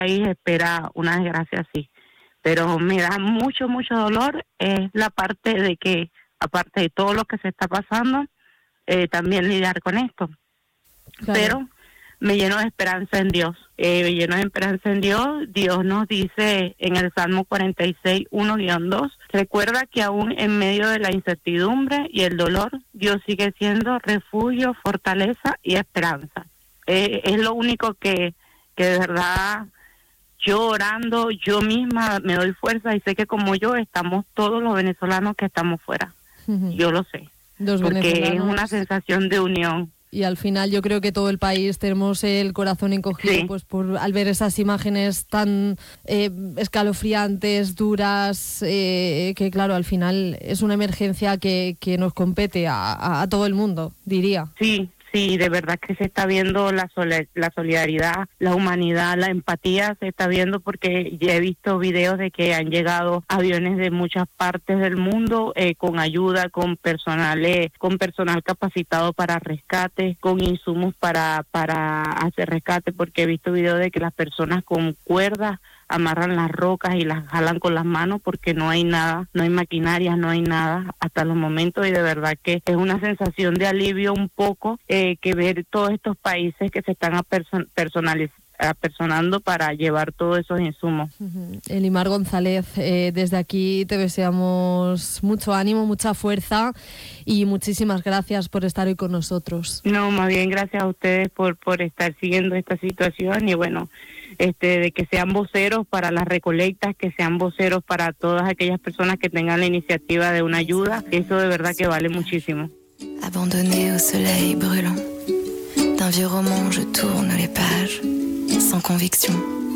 país espera una desgracia así. Pero me da mucho, mucho dolor la parte de que, aparte de todo lo que se está pasando, también lidiar con esto. Claro. Pero me lleno de esperanza en Dios. Me lleno de esperanza en Dios. Dios nos dice en el Salmo 46, 1-2, recuerda que aún en medio de la incertidumbre y el dolor, Dios sigue siendo refugio, fortaleza y esperanza. Es lo único que de verdad... Yo orando, yo misma me doy fuerza y sé que como yo estamos todos los venezolanos que estamos fuera. Yo lo sé, porque es una sensación de unión. Y al final yo creo que todo el país tenemos el corazón encogido, sí, pues al ver esas imágenes tan escalofriantes, duras, que claro, al final es una emergencia que nos compete a todo el mundo, diría. Sí, de verdad que se está viendo la solidaridad, la humanidad, la empatía, se está viendo porque ya he visto videos de que han llegado aviones de muchas partes del mundo con ayuda, con personal capacitado para rescate, con insumos para hacer rescate, porque he visto videos de que las personas con cuerdas amarran las rocas y las jalan con las manos porque no hay nada, no hay maquinarias, no hay nada hasta los momentos, y de verdad que es una sensación de alivio un poco que ver todos estos países que se están apersonando para llevar todos esos insumos. Elimar González, desde aquí te deseamos mucho ánimo, mucha fuerza y muchísimas gracias por estar hoy con nosotros. No, más bien gracias a ustedes por estar siguiendo esta situación y bueno, de que sean voceros para las recolectas, que sean voceros para todas aquellas personas que tengan la iniciativa de una ayuda. Eso de verdad que vale muchísimo. Abandonné au soleil brûlant, d'un vieux roman je tourne les pages, sans conviction.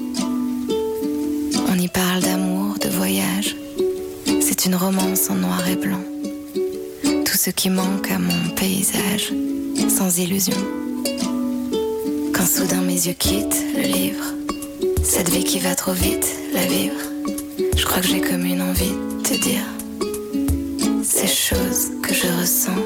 On y parle d'amour, de voyage, c'est une romance en noir et blanc. Tout ce qui manque à mon paysage, sans illusion. Quand soudain mes yeux quittent le livre, cette vie qui va trop vite, la vivre. Je crois que j'ai comme une envie de te dire ces choses que je ressens.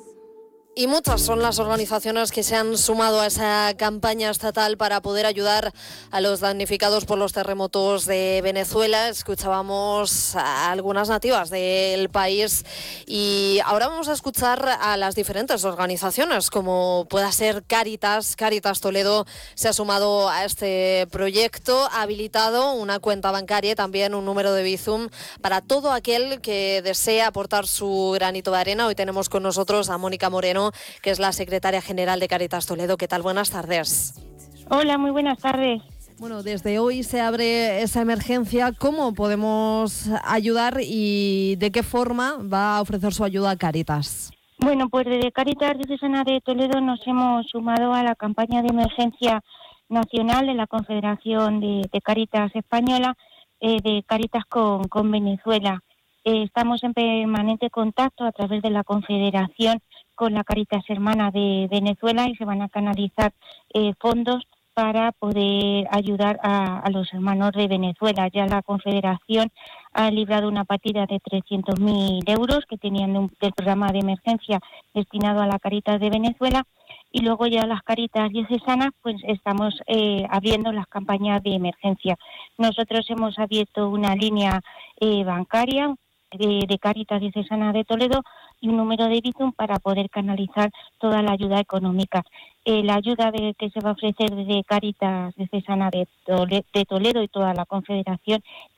Y muchas son las organizaciones que se han sumado a esa campaña estatal para poder ayudar a los damnificados por los terremotos de Venezuela. Escuchábamos a algunas nativas del país y ahora vamos a escuchar a las diferentes organizaciones, como pueda ser Cáritas. Cáritas Toledo se ha sumado a este proyecto, ha habilitado una cuenta bancaria y también un número de Bizum para todo aquel que desea aportar su granito de arena. Hoy tenemos con nosotros a Mónica Moreno, que es la secretaria general de Cáritas Toledo. ¿Qué tal? Buenas tardes. Hola, muy buenas tardes. Bueno, desde hoy se abre esa emergencia. ¿Cómo podemos ayudar y de qué forma va a ofrecer su ayuda a Cáritas? Bueno, pues desde Cáritas Diocesana de Toledo nos hemos sumado a la campaña de emergencia nacional de la Confederación de Cáritas Española, de Cáritas con Venezuela. Estamos en permanente contacto a través de la Confederación con la Cáritas Hermana de Venezuela y se van a canalizar fondos para poder ayudar a los hermanos de Venezuela. Ya la Confederación ha librado una partida de 300.000 euros que tenían del programa de emergencia destinado a la Cáritas de Venezuela, y luego ya las Cáritas diocesanas pues estamos abriendo las campañas de emergencia. Nosotros hemos abierto una línea bancaria de Cáritas Diocesana de Toledo y un número de Bizum para poder canalizar toda la ayuda económica. La ayuda que se va a ofrecer desde Cáritas Diocesana de Toledo y toda la Confederación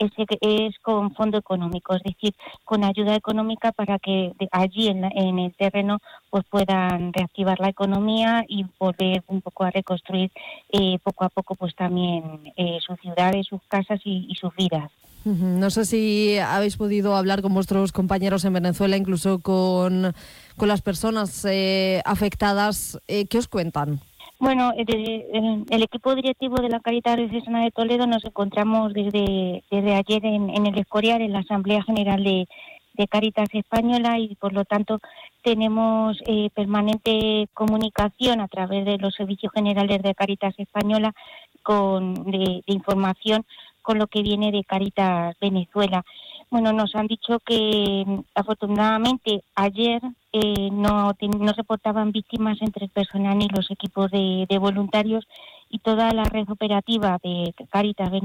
es con fondo económico, es decir, con ayuda económica para que allí en el terreno pues puedan reactivar la economía y volver un poco a reconstruir poco a poco pues también sus ciudades, sus casas y sus vidas. No sé si habéis podido hablar con vuestros compañeros en Venezuela, incluso con las personas afectadas. ¿Qué os cuentan? Bueno, el equipo directivo de la Cáritas Diocesana de Toledo nos encontramos desde ayer en el Escorial, en la Asamblea General de Cáritas Española, y por lo tanto tenemos permanente comunicación a través de los servicios generales de Cáritas Española de información con lo que viene de Cáritas Venezuela. Bueno, nos han dicho que afortunadamente ayer no reportaban víctimas entre el personal y los equipos de voluntarios, y toda la red operativa de Cáritas